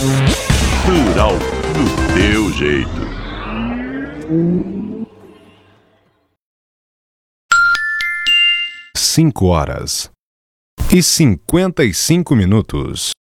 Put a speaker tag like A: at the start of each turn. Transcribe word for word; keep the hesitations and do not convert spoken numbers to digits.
A: Rural do teu jeito.
B: Cinco horas e cinquenta e cinco minutos.